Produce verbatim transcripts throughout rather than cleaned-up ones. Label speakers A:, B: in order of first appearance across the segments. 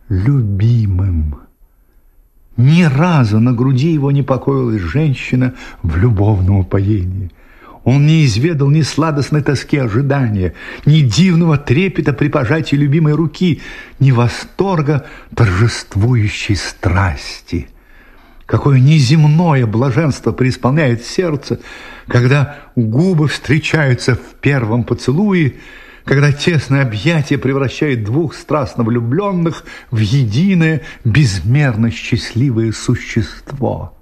A: любимым. Ни разу на груди его не покоилась женщина в любовном упоении. Он не изведал ни сладостной тоски ожидания, ни дивного трепета при пожатии любимой руки, ни восторга торжествующей страсти. Какое неземное блаженство преисполняет сердце, когда губы встречаются в первом поцелуе, когда тесное объятие превращает двух страстно влюбленных в единое, безмерно счастливое существо.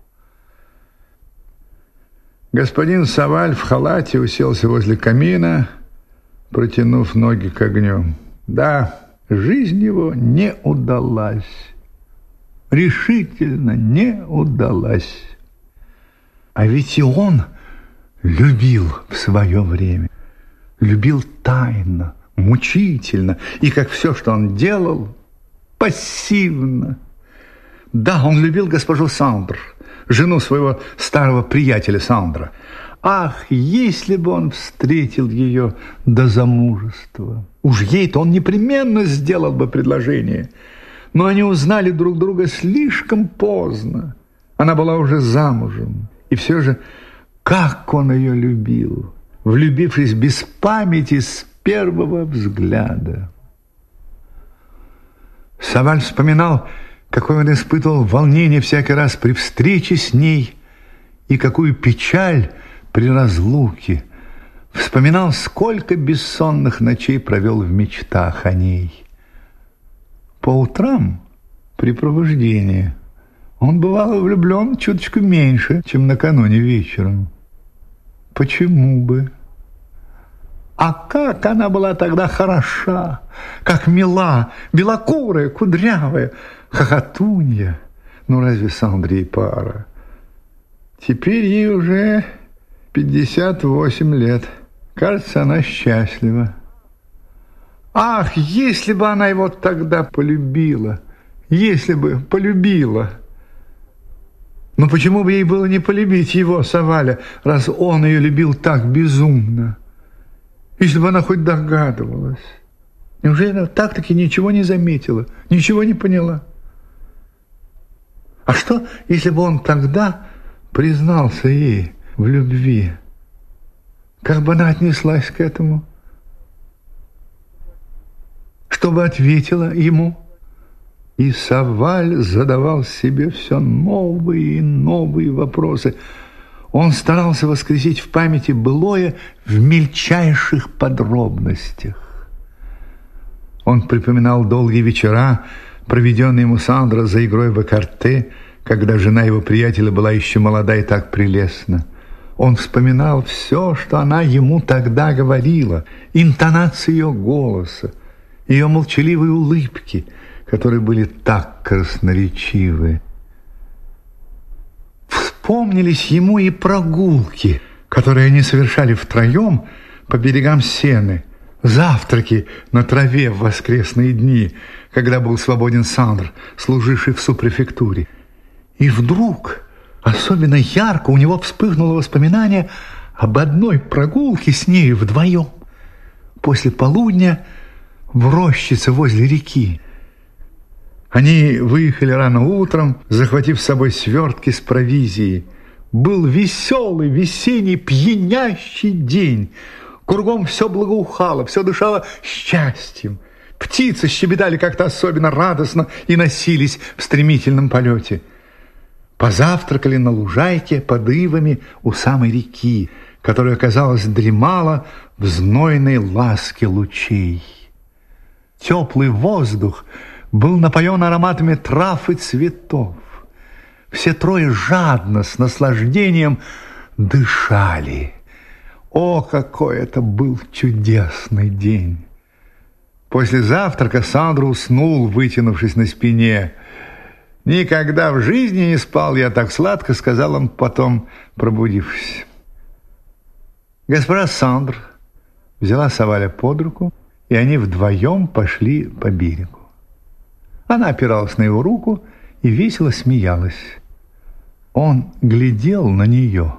A: Господин Саваль в халате уселся возле камина, протянув ноги к огню. Да, жизнь его не удалась. Решительно не удалась. А ведь и он любил в свое время. Любил тайно, мучительно, и, как все, что он делал, пассивно. Да, он любил госпожу Сандр, жену своего старого приятеля Сандра. Ах, если бы он встретил ее до замужества! Уж ей-то он непременно сделал бы предложение. Но они узнали друг друга слишком поздно. Она была уже замужем. И все же, как он ее любил, влюбившись без памяти с первого взгляда. Саваль вспоминал, какое он испытывал волнение всякий раз при встрече с ней и какую печаль при разлуке. Вспоминал, сколько бессонных ночей провел в мечтах о ней. По утрам при пробуждении он бывал влюблен чуточку меньше, чем накануне вечером. Почему бы? А как она была тогда хороша, как мила, белокурая, кудрявая, хохотунья. Ну, разве Сандре и пара? Теперь ей уже пятьдесят восемь лет. Кажется, она счастлива. Ах, если бы она его тогда полюбила, если бы полюбила. Но почему бы ей было не полюбить его, Саваля, раз он ее любил так безумно? Если бы она хоть догадывалась. Неужели она так-таки ничего не заметила, ничего не поняла? А что, если бы он тогда признался ей в любви? Как бы она отнеслась к этому? Что бы ответила ему? И Саваль задавал себе все новые и новые вопросы. Он старался воскресить в памяти былое в мельчайших подробностях. Он припоминал долгие вечера, проведенные ему Сандро за игрой в экарте, когда жена его приятеля была еще молода и так прелестна. Он вспоминал все, что она ему тогда говорила, интонации ее голоса, ее молчаливые улыбки, которые были так красноречивы. Вспомнились ему и прогулки, которые они совершали втроем по берегам Сены, завтраки на траве в воскресные дни, когда был свободен Сандр, служивший в супрефектуре. И вдруг особенно ярко у него вспыхнуло воспоминание об одной прогулке с нею вдвоем после полудня в рощице возле реки. Они выехали рано утром, захватив с собой свертки с провизией. Был веселый, весенний, пьянящий день. Кругом все благоухало, все дышало счастьем. Птицы щебетали как-то особенно радостно и носились в стремительном полете. Позавтракали на лужайке под ивами у самой реки, которая, казалось, дремала в знойной ласке лучей. Теплый воздух был напоен ароматами трав и цветов. Все трое жадно, с наслаждением дышали. О, какой это был чудесный день! После завтрака Сандро уснул, вытянувшись на спине. «Никогда в жизни не спал я так сладко», — сказал он потом, пробудившись. Госпожа Сандр взяла Саваля под руку, и они вдвоем пошли по берегу. Она опиралась на его руку и весело смеялась. Он глядел на нее,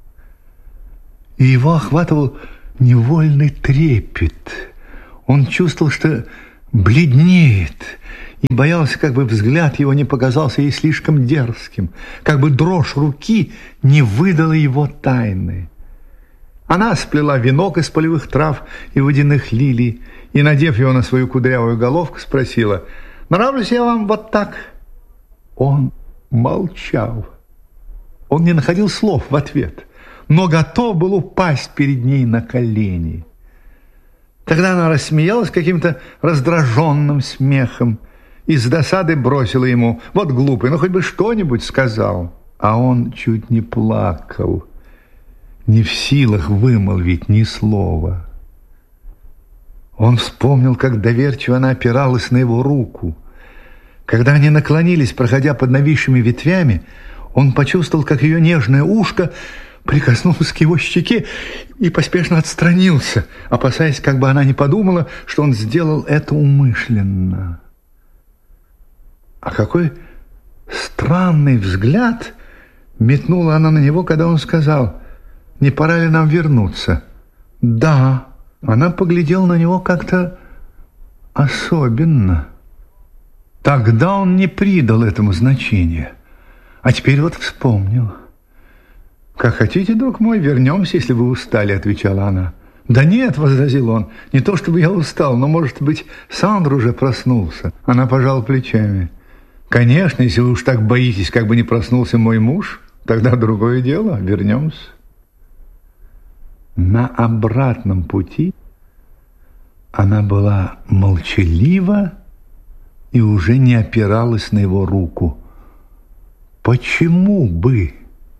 A: и его охватывал невольный трепет. Он чувствовал, что бледнеет, и боялся, как бы взгляд его не показался ей слишком дерзким, как бы дрожь руки не выдала его тайны. Она сплела венок из полевых трав и водяных лилий и, надев его на свою кудрявую головку, спросила: «Нравлюсь я вам вот так?» Он молчал. Он не находил слов в ответ, но готов был упасть перед ней на колени. Тогда она рассмеялась каким-то раздраженным смехом и с досады бросила ему: «Вот глупый, ну хоть бы что-нибудь сказал». А он чуть не плакал, не в силах вымолвить ни слова. Он вспомнил, как доверчиво она опиралась на его руку. Когда они наклонились, проходя под нависшими ветвями, он почувствовал, как ее нежное ушко прикоснулось к его щеке и поспешно отстранился, опасаясь, как бы она не подумала, что он сделал это умышленно. А какой странный взгляд метнула она на него, когда он сказал: «Не пора ли нам вернуться?» «Да». Она поглядела на него как-то особенно. Тогда он не придал этому значения, а теперь вот вспомнил. «Как хотите, друг мой, вернемся, если вы устали», — отвечала она. «Да нет», — возразил он, — «не то чтобы я устал, но, может быть, Сандр уже проснулся». Она пожала плечами. «Конечно, если вы уж так боитесь, как бы не проснулся мой муж, тогда другое дело, вернемся». На обратном пути она была молчалива и уже не опиралась на его руку. Почему бы?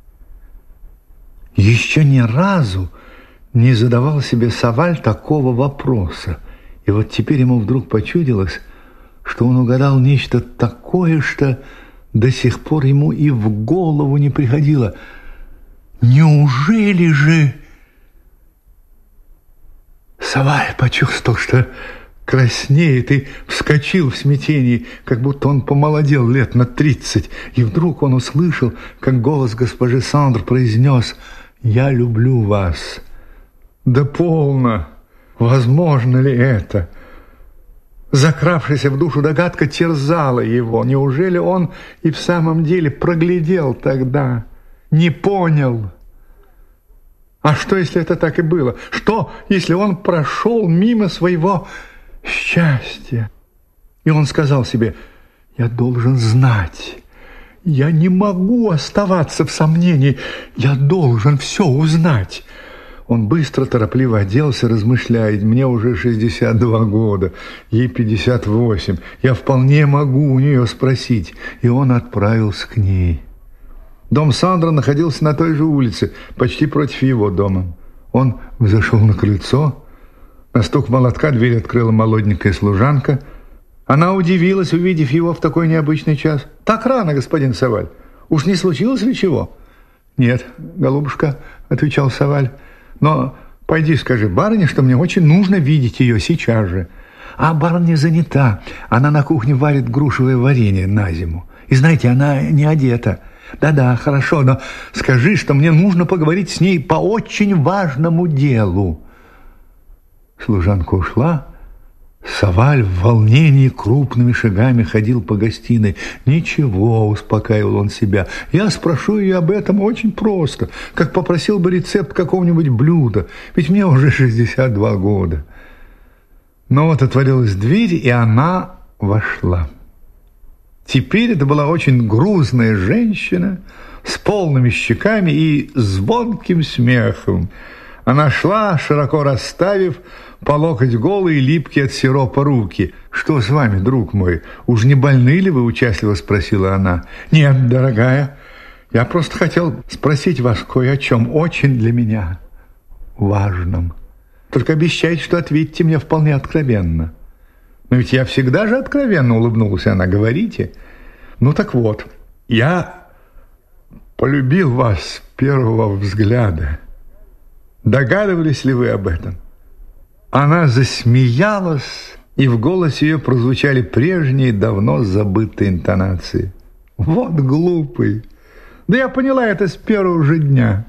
A: Еще ни разу не задавал себе Саваль такого вопроса. И вот теперь ему вдруг почудилось, что он угадал нечто такое, что до сих пор ему и в голову не приходило. Неужели же... Саваль почувствовал, что краснеет, и вскочил в смятении, как будто он помолодел лет на тридцать. И вдруг он услышал, как голос госпожи Сандр произнес: «Я люблю вас». Да полно! Возможно ли это? Закравшаяся в душу догадка терзала его. Неужели он и в самом деле проглядел тогда, не понял? А что, если это так и было? Что, если он прошел мимо своего счастья? И он сказал себе: «Я должен знать. Я не могу оставаться в сомнении. Я должен все узнать». Он быстро, торопливо оделся, размышляя: «Мне уже шестьдесят два года, ей пятьдесят восемь. Я вполне могу у нее спросить». И он отправился к ней. Дом Сандра находился на той же улице, почти против его дома. Он взошел на крыльцо. На стук молотка дверь открыла молоденькая служанка. Она удивилась, увидев его в такой необычный час. «Так рано, господин Саваль. Уж не случилось ли чего?» «Нет, голубушка», — отвечал Саваль. «Но пойди скажи барыне, что мне очень нужно видеть ее сейчас же». «А барыня занята. Она на кухне варит грушевое варенье на зиму. И знаете, она не одета». «Да-да, хорошо, но скажи, что мне нужно поговорить с ней по очень важному делу». Служанка ушла. Саваль в волнении крупными шагами ходил по гостиной. «Ничего», — успокаивал он себя, — «я спрошу ее об этом очень просто, как попросил бы рецепт какого-нибудь блюда, ведь мне уже шестьдесят два года». Но вот отворилась дверь, и она вошла. Теперь это была очень грузная женщина с полными щеками и звонким смехом. Она шла, широко расставив по локоть голые и липкие от сиропа руки. «Что с вами, друг мой? Уж не больны ли вы?» — участливо спросила она. «Нет, дорогая, я просто хотел спросить вас кое о чем очень для меня важном. Только обещайте, что ответите мне вполне откровенно». «Но ведь я всегда же откровенно», — улыбнулась она. «Говорите». «Ну так вот, я полюбил вас с первого взгляда. Догадывались ли вы об этом?» Она засмеялась, и в голосе ее прозвучали прежние, давно забытые интонации. «Вот глупый! Да я поняла это с первого же дня».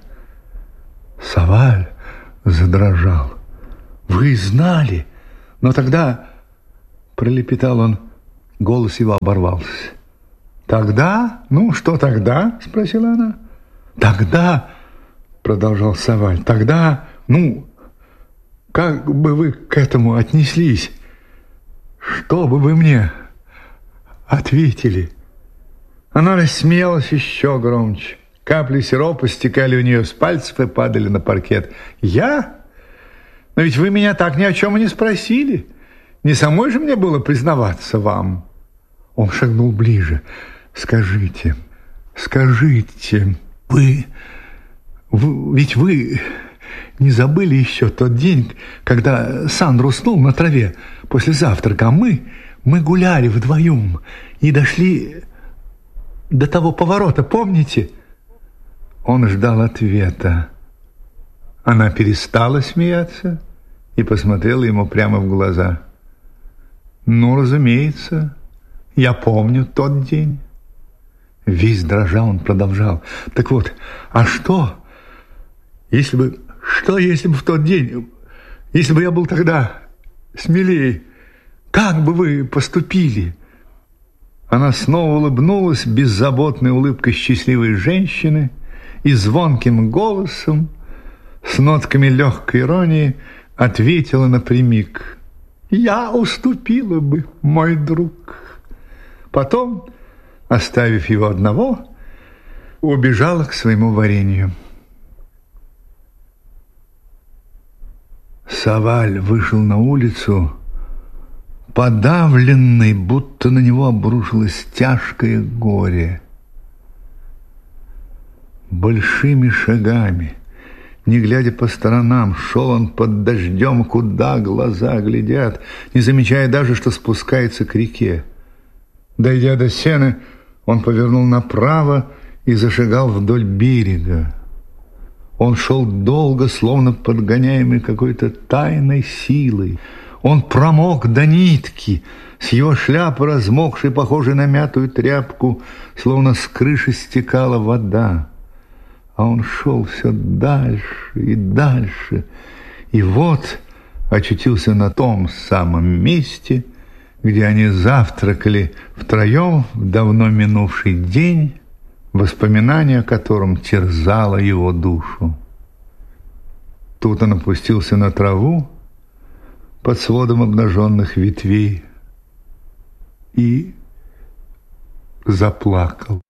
A: Саваль задрожал. «Вы знали? Но тогда пролепетал он. Голос его оборвался. «Тогда? Ну, что тогда?» – спросила она. «Тогда», – продолжал Саваль, – «тогда, ну, как бы вы к этому отнеслись? Что бы вы мне ответили?» Она рассмеялась еще громче. Капли сиропа стекали у нее с пальцев и падали на паркет. «Я? Но ведь вы меня так ни о чем и не спросили. Не самой же мне было признаваться вам». Он шагнул ближе. «Скажите, скажите, вы, вы... Ведь вы не забыли еще тот день, когда Сандро уснул на траве после завтрака, а мы, мы гуляли вдвоем и дошли до того поворота, помните?» Он ждал ответа. Она перестала смеяться и посмотрела ему прямо в глаза. «Ну, разумеется, я помню тот день». Весь дрожа он продолжал. «Так вот, а что, если бы, что, если бы в тот день, если бы я был тогда смелее, как бы вы поступили?» Она снова улыбнулась беззаботной улыбкой счастливой женщины и звонким голосом, с нотками легкой иронии, ответила напрямик: «Я уступила бы, мой друг». Потом, оставив его одного, убежала к своему варенью. Саваль вышел на улицу, подавленный, будто на него обрушилось тяжкое горе. Большими шагами, не глядя по сторонам, шел он под дождем, куда глаза глядят, не замечая даже, что спускается к реке. Дойдя до сена, он повернул направо и зашагал вдоль берега. Он шел долго, словно подгоняемый какой-то тайной силой. Он промок до нитки, с его шляпы размокшей, похожей на мятую тряпку, словно с крыши стекала вода. А он шел все дальше и дальше, и вот очутился на том самом месте, где они завтракали втроем в давно минувший день, воспоминание о котором терзало его душу. Тут он опустился на траву под сводом обнаженных ветвей и заплакал.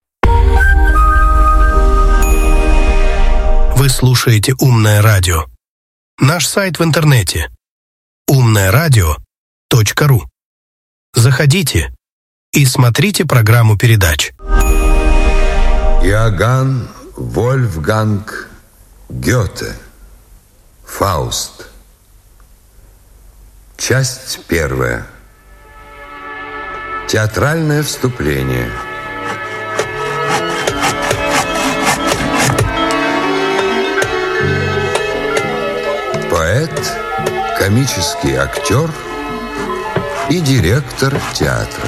B: Вы слушаете «Умное радио». Наш сайт в интернете умное радио точка ру. Заходите и смотрите программу передач.
C: Иоганн Вольфганг Гёте. Фауст. Часть первая. Театральное вступление. Поэт, комический актер и директор театра.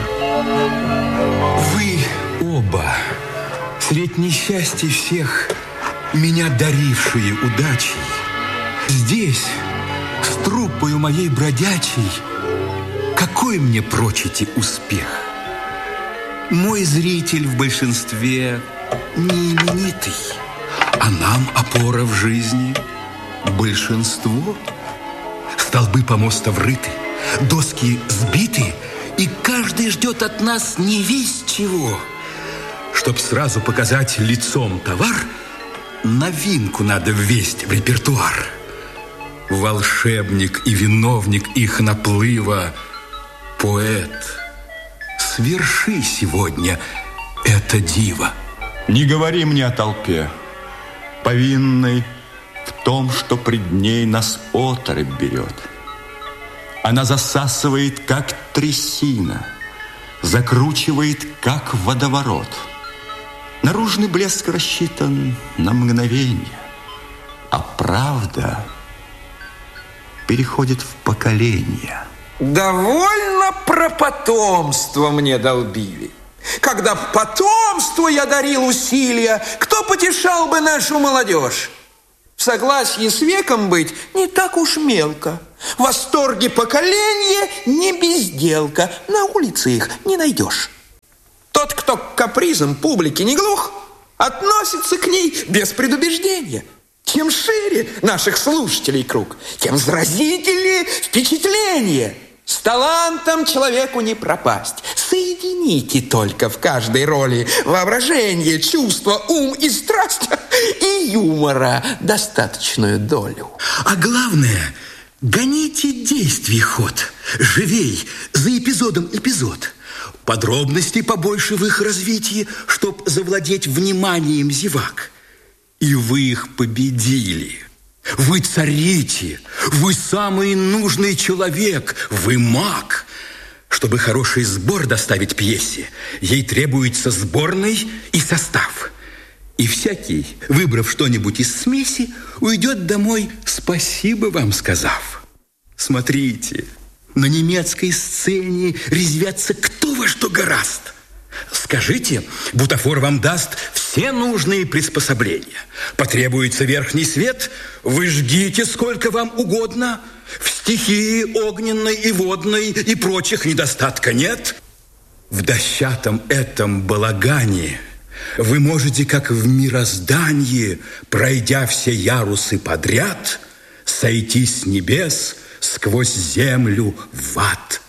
D: Вы оба, средь несчастий всех, меня дарившие удачей, здесь, с труппою моей бродячей, какой мне прочите успех? Мой зритель в большинстве не именитый, а нам опора в жизни большинство. Столбы помоста врыты, доски сбиты, и каждый ждет от нас не весть чего. Чтоб сразу показать лицом товар, новинку надо ввесть в репертуар. Волшебник и виновник их наплыва, поэт, сверши сегодня это диво.
E: Не говори мне о толпе, повинной в том, что пред ней нас оторопь берет. Она засасывает, как трясина, закручивает, как водоворот. Наружный блеск рассчитан на мгновенье, а правда переходит в поколения.
F: Довольно про потомство мне долбили. Когда потомству я дарил усилия, кто потешал бы нашу молодежь? В согласии с веком быть не так уж мелко. В восторге поколения не безделка. На улице их не найдешь. Тот, кто к капризам публики не глух, относится к ней без предубеждения. Чем шире наших слушателей круг, тем заразительнее впечатление. С талантом человеку не пропасть. Соедините только в каждой роли воображение, чувство, ум и страсть, и юмора достаточную долю.
D: А главное, гоните действий ход. Живей, за эпизодом эпизод. Подробностей побольше в их развитии, чтоб завладеть вниманием зевак. И вы их победили. Вы царите, вы самый нужный человек, вы маг. Чтобы хороший сбор доставить пьесе, ей требуется сборный и состав. И всякий, выбрав что-нибудь из смеси, уйдет домой, спасибо вам сказав. Смотрите, на немецкой сцене резвятся кто во что горазд. Скажите, бутафор вам даст все нужные приспособления. Потребуется верхний свет, вы жгите сколько вам угодно. В стихии огненной и водной и прочих недостатка нет. В дощатом этом балагане вы можете, как в мироздании, пройдя все ярусы подряд, сойти с небес сквозь землю в ад.